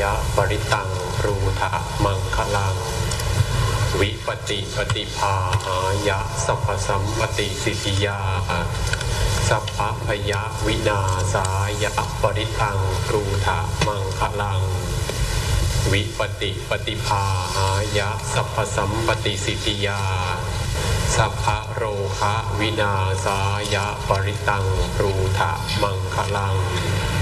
ยะปริตังรูถะมังคลังวิปติปฏิภาหายะสัพพสัมปติสิทธิยาสัพพพยะวินาสายะปริตังรูถะมังคลังวิปติปฏิภาหายะสัพพสัมปติสิทธิยาสัพพะโรคะวินาสายะปริตังรูถะมังคลัง